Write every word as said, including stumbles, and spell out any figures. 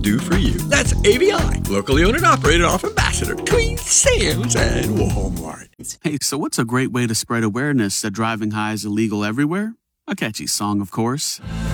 do for you. That's A B I, locally owned and operated off Ambassador between Sam's and Walmart. Hey, so what's a great way to spread awareness that driving high is illegal everywhere? A catchy song, of course.